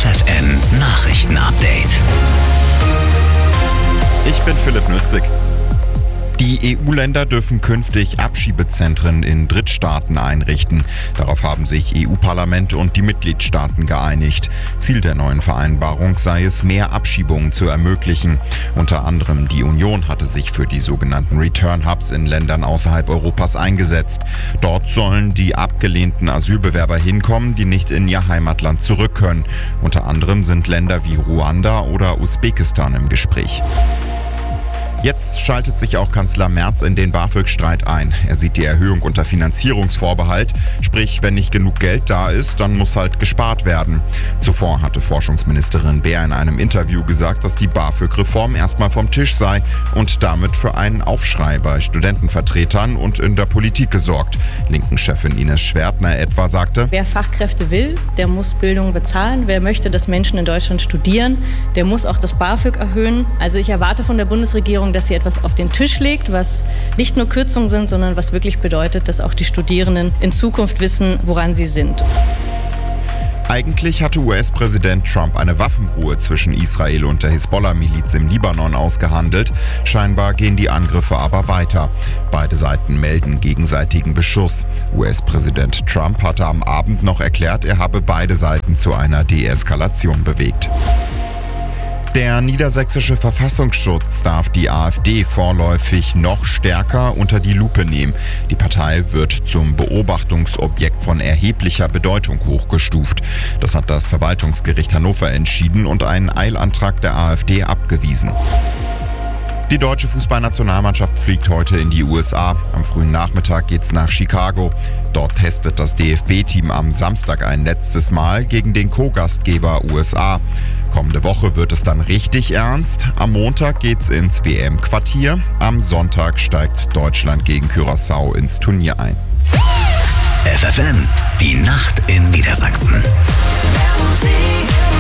FFN Nachrichten-Update. Ich bin Philipp Nützig. Die EU-Länder dürfen künftig Abschiebezentren in Drittstaaten einrichten. Darauf haben sich EU-Parlament und die Mitgliedstaaten geeinigt. Ziel der neuen Vereinbarung sei es, mehr Abschiebungen zu ermöglichen. Unter anderem die Union hatte sich für die sogenannten Return-Hubs in Ländern außerhalb Europas eingesetzt. Dort sollen die abgelehnten Asylbewerber hinkommen, die nicht in ihr Heimatland zurück können. Unter anderem sind Länder wie Ruanda oder Usbekistan im Gespräch. Jetzt schaltet sich auch Kanzler Merz in den BAföG-Streit ein. Er sieht die Erhöhung unter Finanzierungsvorbehalt. Sprich, wenn nicht genug Geld da ist, dann muss halt gespart werden. Zuvor hatte Forschungsministerin Baer in einem Interview gesagt, dass die BAföG-Reform erstmal vom Tisch sei und damit für einen Aufschrei bei Studentenvertretern und in der Politik gesorgt. Linken-Chefin Ines Schwertner etwa sagte: Wer Fachkräfte will, der muss Bildung bezahlen. Wer möchte, dass Menschen in Deutschland studieren, der muss auch das BAföG erhöhen. Also ich erwarte von der Bundesregierung, dass sie etwas auf den Tisch legt, was nicht nur Kürzungen sind, sondern was wirklich bedeutet, dass auch die Studierenden in Zukunft wissen, woran sie sind. Eigentlich hatte US-Präsident Trump eine Waffenruhe zwischen Israel und der Hisbollah-Miliz im Libanon ausgehandelt. Scheinbar gehen die Angriffe aber weiter. Beide Seiten melden gegenseitigen Beschuss. US-Präsident Trump hatte am Abend noch erklärt, er habe beide Seiten zu einer Deeskalation bewegt. Der niedersächsische Verfassungsschutz darf die AfD vorläufig noch stärker unter die Lupe nehmen. Die Partei wird zum Beobachtungsobjekt von erheblicher Bedeutung hochgestuft. Das hat das Verwaltungsgericht Hannover entschieden und einen Eilantrag der AfD abgewiesen. Die deutsche Fußballnationalmannschaft fliegt heute in die USA. Am frühen Nachmittag geht's nach Chicago. Dort testet das DFB-Team am Samstag ein letztes Mal gegen den Co-Gastgeber USA. Kommende Woche wird es dann richtig ernst. Am Montag geht's ins WM-Quartier. Am Sonntag steigt Deutschland gegen Curaçao ins Turnier ein. FFN, die Nacht in Niedersachsen. Musik.